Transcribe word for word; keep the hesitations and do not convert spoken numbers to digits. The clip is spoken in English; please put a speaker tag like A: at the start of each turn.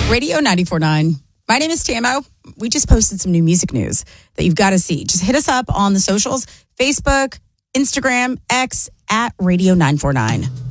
A: Radio ninety-four point nine. My name is Tamo. We just posted some new music news that you've got to see. Just hit us up on the socials, Facebook, Instagram, X, at Radio nine four nine.